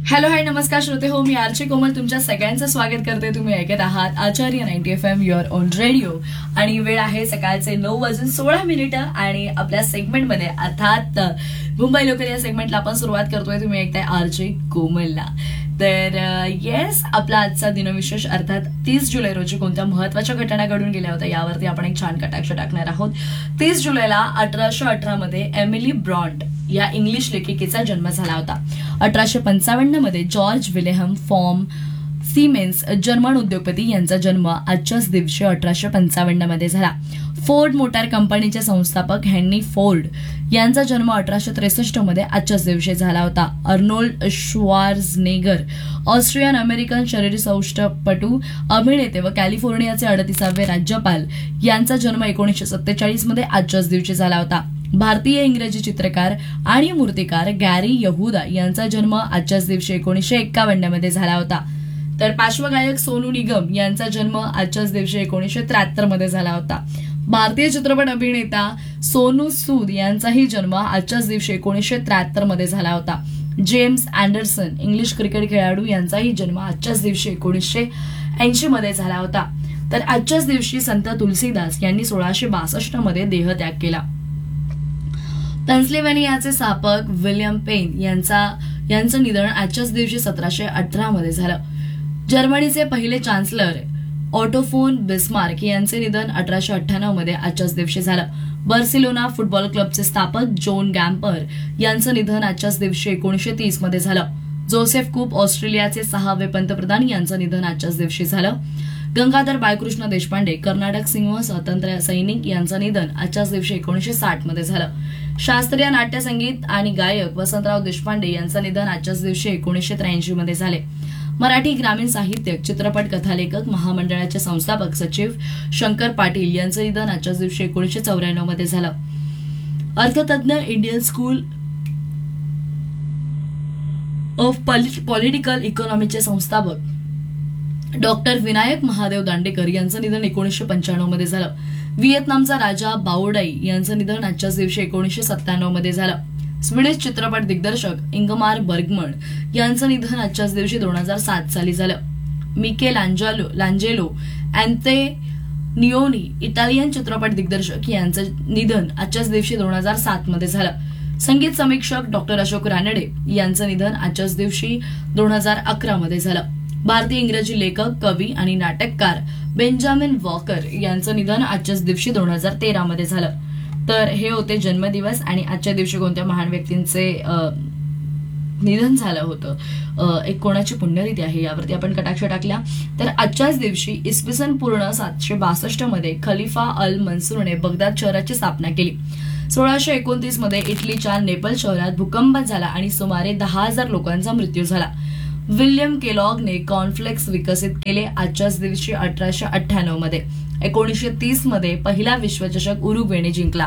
Hello hi नमस्कार श्रोते हो, मी आरचे कोमल तुमच्या सगळ्यांचं स्वागत करते. तुम्ही ऐकत आहात आचार्य 90 FM युअर ओन रेडिओ आणि वेळ आहे सकाळचे 9:16 आणि आपल्या सेगमेंटमध्ये अर्थात मुंबई लोकल या सेगमेंटला आपण सुरुवात करतोय. तुम्ही ऐकताय आरचे कोमलला. तर येस, आपला आजचा दिनविशेष अर्थात 30 जुलै रोजी कोणत्या महत्वाच्या घटना घडून गेल्या होत्या यावरती आपण एक छान कटाक्ष टाकणार आहोत. 30 जुलैला 1818 मध्ये एमिली ब्रॉन्ट या इंग्लिश लेखिकेचा जन्म झाला होता. 1855 मध्ये जॉर्ज विलेहम फॉर्म सिमेन्स जर्मन उद्योगपती यांचा जन्म आजच्याच दिवशी 1855 मध्ये झाला. फोर्ड मोटार कंपनीचे संस्थापक हेनरी फोर्ड यांचा जन्म 1863 मध्ये आजच्याच दिवशी झाला होता. अर्नोल्ड श्वार्झनेगर ऑस्ट्रियन अमेरिकन शरीरसौष्ठवपटू, अभिनेते व कॅलिफोर्नियाचे 38वे राज्यपाल यांचा जन्म 1947 मध्ये आजच्याच दिवशी झाला होता. भारतीय इंग्रजी चित्रकार आणि मूर्तिकार गॅरी यहुदा यांचा जन्म आजच्याच दिवशी 1951 मध्ये झाला होता. तर पार्श्वगायक सोनू निगम यांचा जन्म आजच्याच दिवशी 1973 मध्ये झाला होता. भारतीय चित्रपट अभिनेता सोनू सूद यांचाही जन्म आजच्याच दिवशी 1973 मध्ये झाला होता. जेम्स अँडरसन इंग्लिश क्रिकेट खेळाडू यांचाही जन्म आजच्याच दिवशी 1980 मध्ये झाला होता. तर आजच्याच दिवशी संत तुलसीदास यांनी 1662 मध्ये देहत्याग केला. पेन्सिल्व्हेनियाचे स्थापक विल्यम पेन यांचं निधन आजच्याच दिवशी 1718 मध्ये झालं. जर्मनीचे पहिले चान्सलर ऑटो फोन बिस्मार्क यांचे निधन 1898 मध्ये आजच्याच दिवशी झालं. बार्सिलोना फुटबॉल क्लबचे स्थापक जोन गॅम्पर यांचं निधन आजच्याच दिवशी 1930 मध्ये झालं. जोसेफ कूप ऑस्ट्रेलियाचे 6वे पंतप्रधान यांचं निधन आजच्याच दिवशी झालं. गंगाधर बाळकृष्ण देशपांडे कर्नाटक सिंह स्वातंत्र्य सैनिक यांचं निधन आजच्याच दिवशी 1960 मध्ये झालं. शास्त्रीय नाट्य संगीत आणि गायक वसंतराव देशपांडे यांचं निधन आजच्याच दिवशी 1983 मध्ये झाले. मराठी ग्रामीण साहित्य चित्रपट कथालेखक महामंडळाचे संस्थापक सचिव शंकर पाटील यांचं निधन आजच्याच दिवशी 1994 मध्ये झालं. अर्थतज्ञ इंडियन स्कूल ऑफ पॉलिटिकल इकॉनॉमीचे संस्थापक डॉक्टर विनायक महादेव दांडेकर यांचं निधन 1995 मध्ये झालं. व्हिएतनामचा राजा बाओडाई यांचं निधन आजच्याच दिवशी 1997 मध्ये झालं. स्वीडिश चित्रपट दिग्दर्शक इंगमार बर्गमन यांचं निधन आजच्याच दिवशी 2007 साली झालं. मिकेल लांजेलो अँतेनियोनी इटालियन चित्रपट दिग्दर्शक यांचं निधन आजच्याच दिवशी 2007 मध्ये झालं. संगीत समीक्षक डॉक्टर अशोक रानडे यांचं निधन आजच्याच दिवशी 2011 मध्ये झालं. भारतीय इंग्रजी लेखक, कवी आणि नाटककार बेंजामिन वॉकर यांचं निधन आजच्याच दिवशी 2013 मध्ये झालं. तर हे होते जन्मदिवस आणि आजच्या दिवशी कोणत्या महान व्यक्तींचे निधन झालं होतं, एक कोणाची पुण्यतिथी आहे यावरती आपण कटाक्ष टाकल्या. तर आजच्याच दिवशी इसवी सन पूर्ण 762 मध्ये खलिफा अल मनसूरने बगदाद शहराची स्थापना केली. 1629 मध्ये इटलीच्या नेपल शहरात भूकंप झाला आणि सुमारे 10,000 लोकांचा मृत्यू झाला. विल्यम केलॉगने कॉर्नफ्लेक्स विकसित केले आजच्याच दिवशी 1898 मध्ये. 1930 मध्ये पहिला विश्वचषक उरुग्वेने जिंकला.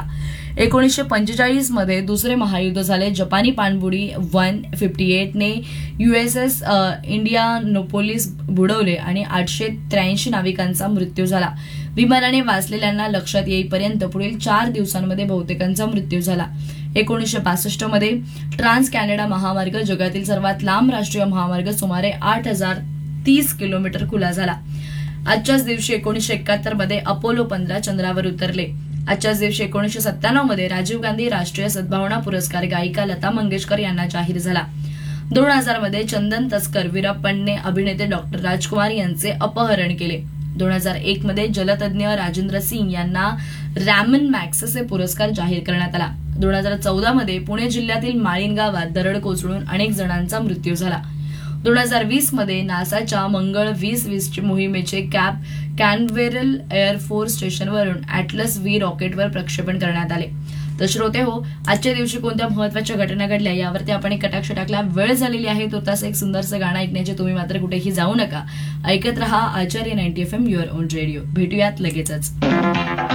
1945 मध्ये दुसरे महायुद्ध झाले. जपानी पाणबुडी 158 ने USS इंडियानापोलिस बुडवले आणि 883 नाविकांचा मृत्यू झाला. विमानाने वाचलेल्यांना लक्षात येईपर्यंत पुढील 4 दिवसांमध्ये बहुतेकांचा मृत्यू झाला. 1962 मध्ये ट्रान्स कॅनडा महामार्ग जगातील सर्वात लांब राष्ट्रीय महामार्ग सुमारे 8,030 किलोमीटर खुला झाला. आजच्याच दिवशी 1971 मध्ये अपोलो 15 चंद्रावर उतरले. आजच्याच दिवशी 1997 मध्ये राजीव गांधी राष्ट्रीय सद्भावना पुरस्कार गायिका लता मंगेशकर यांना जाहीर झाला. 2000 मध्ये चंदन तस्कर वीरप्पनने अभिनेते डॉक्टर राजकुमार यांचे अपहरण केले. 2001 मध्ये जलतज्ञ राजेंद्र सिंग यांना रॅमन मॅक्सेसे पुरस्कार जाहीर करण्यात आला. 2014 मध्ये पुणे जिल्ह्यातील माळीण गावात दरड कोसळून अनेक जणांचा मृत्यू झाला. 2020 मध्ये नासाच्या मंगळ 2020 मोहिमेचे कॅनवेरल एअरफोर्स स्टेशनवरून ॲटलस V रॉकेटवर प्रक्षेपण करण्यात आले. तर श्रोते हो, आजच्या दिवशी कोणत्या महत्वाच्या घटना घडल्या यावरती आपण एक कटाक्ष टाकला. वेळ झालेली आहे तुर्तास एक सुंदरसं गाणं ऐकण्याचे. तुम्ही मात्र कुठेही जाऊ नका. ऐकत रहा आचार्य 90 FM युअर ओन रेडिओ. भेटूयात लगेचच.